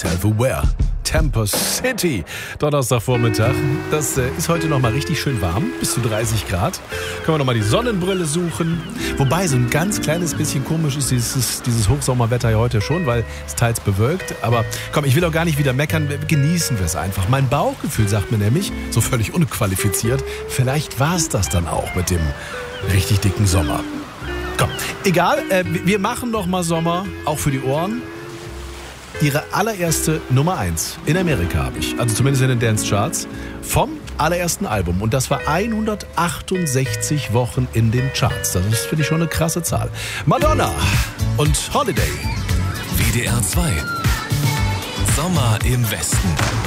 Self-Aware. Temper City, Donnerstagvormittag. Das ist heute noch mal richtig schön warm, bis zu 30 Grad. Können wir noch mal die Sonnenbrille suchen. Wobei so ein ganz kleines bisschen komisch ist dieses Hochsommerwetter ja heute schon, weil es teils bewölkt. Aber komm, ich will auch gar nicht wieder meckern, genießen wir es einfach. Mein Bauchgefühl sagt mir nämlich, so völlig unqualifiziert, vielleicht war es das dann auch mit dem richtig dicken Sommer. Komm, egal, wir machen noch mal Sommer, auch für die Ohren. Ihre allererste Nummer 1 in Amerika habe ich, also zumindest in den Dance-Charts, vom allerersten Album. Und das war 168 Wochen in den Charts. Das ist, finde ich, schon eine krasse Zahl. Madonna und Holiday. WDR 2. Sommer im Westen.